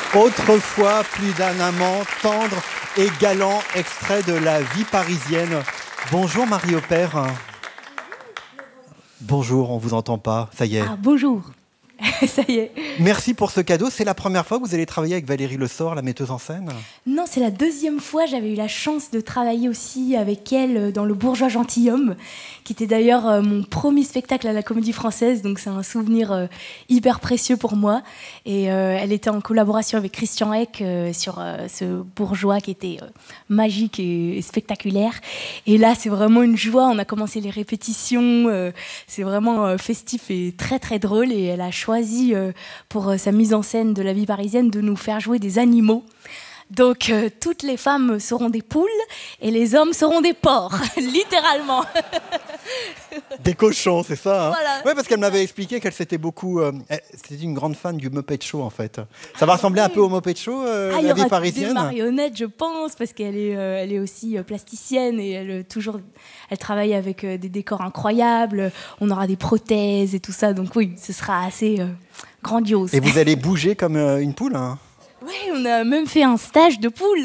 Autrefois, plus d'un amant tendre et galant, extrait de La vie parisienne. Bonjour Marie Opère. Bonjour, on vous entend pas, ça y est. Ah, bonjour. Ça y est. Merci pour ce cadeau. C'est la première fois que vous allez travailler avec Valérie Le Sort, la metteuse en scène? Non, c'est la deuxième fois. J'avais eu la chance de travailler aussi avec elle dans Le Bourgeois Gentilhomme, qui était d'ailleurs mon premier spectacle à la Comédie Française, donc c'est un souvenir hyper précieux pour moi. Et elle était en collaboration avec Christian Eck sur ce bourgeois qui était magique et spectaculaire. Et là, c'est vraiment une joie. On a commencé les répétitions. C'est vraiment festif et très très drôle. Et elle a choisi pour sa mise en scène de La vie parisienne de nous faire jouer des animaux. Donc toutes les femmes seront des poules et les hommes seront des porcs, littéralement. Des cochons, c'est ça, hein? Voilà. Oui, parce qu'elle m'avait expliqué qu'elle s'était beaucoup... c'était une grande fan du Muppet Show, en fait. Ça va ressembler un peu au Muppet Show, La vie parisienne? Il y aura des marionnettes, je pense, parce qu'elle est, elle est aussi plasticienne et elle travaille avec des décors incroyables. On aura des prothèses et tout ça, donc oui, ce sera assez grandiose. Et vous allez bouger comme une poule, hein? Oui, on a même fait un stage de poule.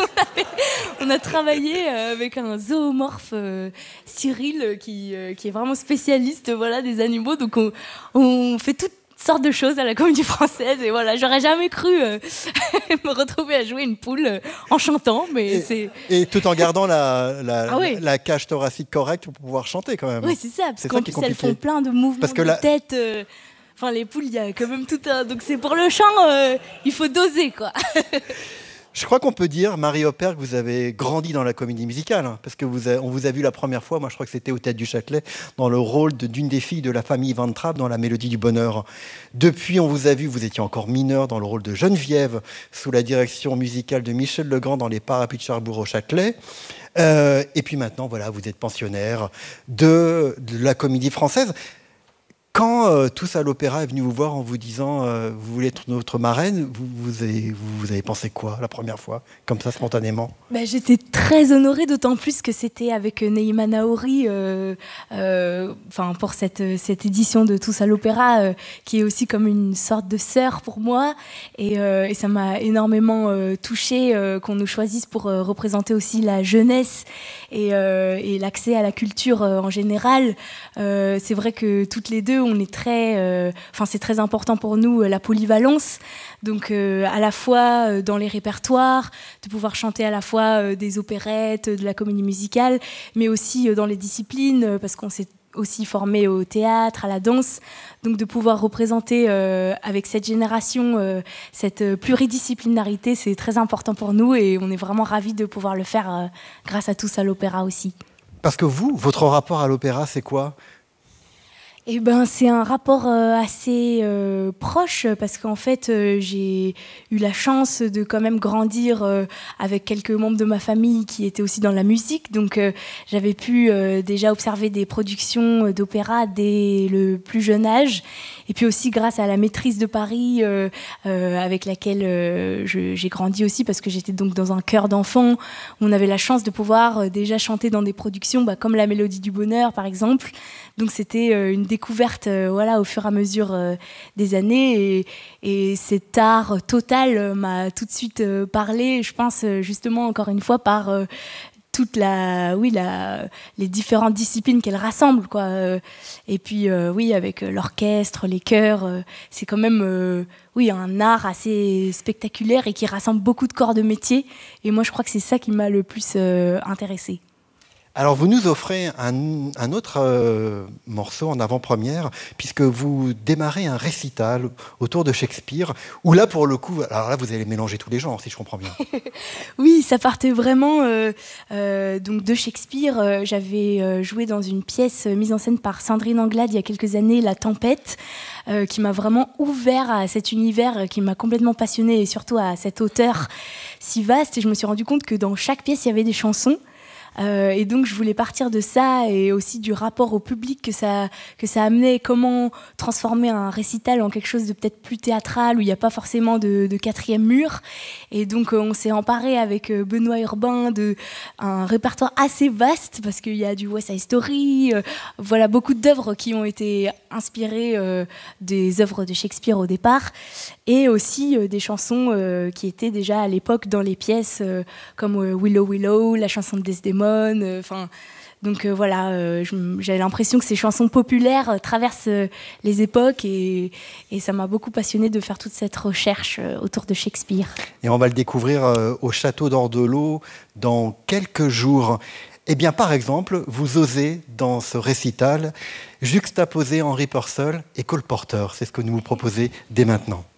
On a travaillé avec un zoomorphe, Cyril, qui est vraiment spécialiste, voilà, des animaux. Donc on fait toutes sortes de choses à la Comédie Française. Et voilà, j'aurais jamais cru me retrouver à jouer une poule en chantant. Mais et tout en gardant la oui. la cage thoracique correcte pour pouvoir chanter quand même. Oui, c'est ça. Parce qu'en plus, compliqué. elles font plein de mouvements parce que de tête. Enfin, les poules, il y a quand même tout un... Donc c'est pour le chant, il faut doser, quoi. Je crois qu'on peut dire, Marie Opère, que vous avez grandi dans la comédie musicale, hein, parce que on vous a vu la première fois, moi je crois que c'était au Théâtre du Châtelet, dans le rôle d'une des filles de la famille Van Trapp dans La Mélodie du Bonheur. Depuis, on vous a vu, vous étiez encore mineure dans le rôle de Geneviève, sous la direction musicale de Michel Legrand dans Les Parapluies de Cherbourg au Châtelet. Et puis maintenant, voilà, vous êtes pensionnaire de la comédie française. Quand Tous à l'Opéra est venu vous voir en vous disant vous voulez être notre marraine, vous avez pensé quoi la première fois, comme ça spontanément? J'étais très honorée, d'autant plus que c'était avec Neima Naouri pour cette édition de Tous à l'Opéra, qui est aussi comme une sorte de sœur pour moi. Et ça m'a énormément touchée qu'on nous choisisse pour représenter aussi la jeunesse et l'accès à la culture en général. C'est vrai que toutes les deux, on est c'est très important pour nous, la polyvalence. Donc à la fois dans les répertoires, de pouvoir chanter à la fois des opérettes, de la comédie musicale, mais aussi dans les disciplines, parce qu'on s'est aussi formé au théâtre, à la danse. Donc de pouvoir représenter avec cette génération cette pluridisciplinarité, c'est très important pour nous et on est vraiment ravis de pouvoir le faire grâce à Tous à l'Opéra aussi. Parce que votre rapport à l'opéra, c'est quoi ? C'est un rapport assez proche parce qu'en fait, j'ai eu la chance de quand même grandir avec quelques membres de ma famille qui étaient aussi dans la musique. Donc, j'avais pu déjà observer des productions d'opéra dès le plus jeune âge. Et puis aussi grâce à la maîtrise de Paris avec laquelle j'ai grandi aussi parce que j'étais donc dans un chœur d'enfants. On avait la chance de pouvoir déjà chanter dans des productions comme La Mélodie du Bonheur, par exemple. Donc c'était une découverte au fur et à mesure des années et cet art total m'a tout de suite parlé, je pense justement encore une fois par toute les différentes disciplines qu'elle rassemble, quoi. Et puis avec l'orchestre, les chœurs, c'est quand même un art assez spectaculaire et qui rassemble beaucoup de corps de métier et moi je crois que c'est ça qui m'a le plus intéressée. Alors, vous nous offrez un autre morceau en avant-première, puisque vous démarrez un récital autour de Shakespeare, où là, pour le coup, alors là, vous allez mélanger tous les genres, si je comprends bien. Oui, ça partait vraiment donc de Shakespeare. J'avais joué dans une pièce mise en scène par Sandrine Anglade il y a quelques années, La Tempête, qui m'a vraiment ouvert à cet univers qui m'a complètement passionnée et surtout à cet auteur si vaste. Et je me suis rendu compte que dans chaque pièce, il y avait des chansons. Et donc, je voulais partir de ça et aussi du rapport au public que ça amenait, comment transformer un récital en quelque chose de peut-être plus théâtral, où il n'y a pas forcément de quatrième mur. Et donc, on s'est emparé avec Benoît Urbain d'un répertoire assez vaste, parce qu'il y a du West Side Story, voilà, beaucoup d'œuvres qui ont été inspirées des œuvres de Shakespeare au départ, et aussi des chansons qui étaient déjà à l'époque dans les pièces, comme Willow Willow, la chanson de Desdemone, donc voilà, j'avais l'impression que ces chansons populaires traversent les époques, et ça m'a beaucoup passionnée de faire toute cette recherche autour de Shakespeare. Et on va le découvrir au Château d'Ordelot dans quelques jours. Eh bien, par exemple, vous osez, dans ce récital, juxtaposer Henry Purcell et Cole Porter. C'est ce que nous vous proposez dès maintenant.